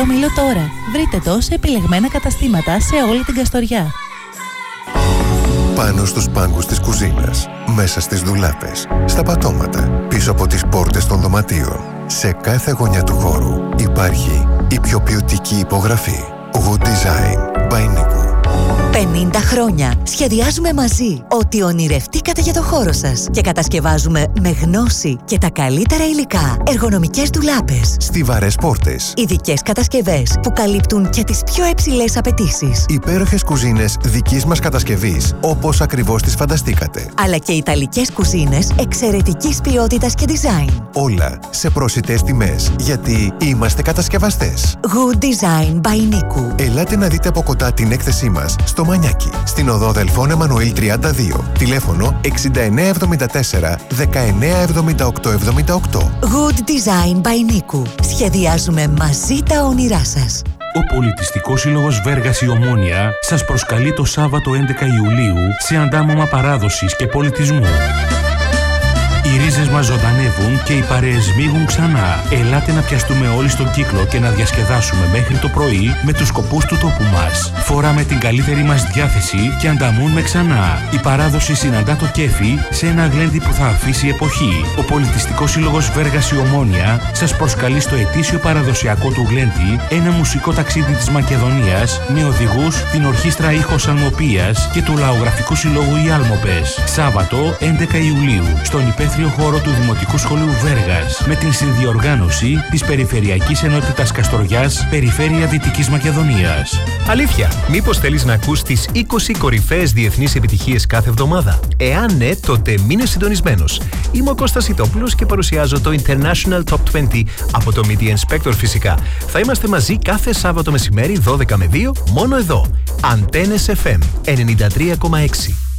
Μήλο Μήλο τώρα. Βρείτε το σε επιλεγμένα καταστήματα σε όλη την Καστοριά. Πάνω στους πάγκους της κουζίνας, μέσα στις ντουλάπες, στα πατώματα, πίσω από τις πόρτες των δωματίων. Σε κάθε γωνιά του χώρου υπάρχει η πιο ποιοτική υπογραφή. Good Design by Nico. 50 χρόνια σχεδιάζουμε μαζί ό,τι ονειρευτήκατε για το χώρο σας και κατασκευάζουμε με γνώση και τα καλύτερα υλικά εργονομικές ντουλάπες, Στιβαρές πόρτες, ειδικές κατασκευές που καλύπτουν και τις πιο υψηλές απαιτήσεις, υπέροχες κουζίνες δικής μας κατασκευής όπως ακριβώς τις φανταστήκατε, αλλά και ιταλικές κουζίνες εξαιρετικής ποιότητας και design. όλα σε προσιτές τιμές, γιατί είμαστε κατασκευαστές. Good Design by Nico. Ελάτε να δείτε από κοντά την έκθεσή μας στο Μανιάκι, στην οδό Δελφών Εμμανουήλ 32, τηλέφωνο 6974 197878. Good Design by Nico. Σχεδιάζουμε μαζί τα όνειρά σας. Ο Πολιτιστικός Σύλλογος Βέργας η Ομόνοια σας προσκαλεί το Σάββατο 11 Ιουλίου σε αντάμωμα παράδοσης και πολιτισμού. Οι ρίζες μας ζωντανεύουν και οι παρέες μίγουν ξανά. Ελάτε να πιαστούμε όλοι στον κύκλο και να διασκεδάσουμε μέχρι το πρωί με τους σκοπούς του τόπου μας. Φοράμε την καλύτερη μας διάθεση και ανταμούμε ξανά. Η παράδοση συναντά το κέφι σε ένα γλέντι που θα αφήσει εποχή. Ο Πολιτιστικός Σύλλογος Βέργας η Ομόνοια σας προσκαλεί στο ετήσιο παραδοσιακό του γλέντι ένα μουσικό ταξίδι της Μακεδονίας με οδηγούς την Ορχήστρα Ήχος Αλμοπίας και του Λαογραφικού Συλλόγου Οι Άλμοπες. Σάββατο 11 Ιουλίου στον υπεύθυνο χώρο του Δημοτικού Σχολείου Βέργας με την συνδιοργάνωση της Περιφερειακής Ενότητας Καστοριάς, Περιφέρεια Δυτικής Μακεδονίας. Αλήθεια, μήπως θέλεις να ακούς τις 20 κορυφαίες διεθνείς επιτυχίες κάθε εβδομάδα? Εάν ναι, τότε μείνε συντονισμένος. Είμαι ο Κώστας Ιτόπουλος και παρουσιάζω το International Top 20 από το Media Inspector φυσικά. Θα είμαστε μαζί κάθε Σάββατο μεσημέρι 12 με 2 μόνο εδώ. Αντένες FM 93,6.